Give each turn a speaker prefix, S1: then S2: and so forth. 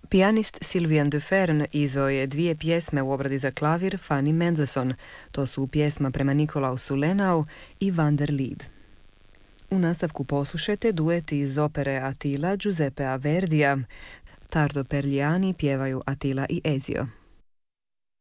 S1: Pijanist Sylvian Dufern izveo je 2 pjesme u obradi za klavir Fanny Mendelssohn. To su pjesma prema Nikolausu Lenau i Van der Lied. U nastavku poslušajte duet iz opere Attila Giuseppea Verdija. Tardo Perliani pjevaju Attila i Ezio.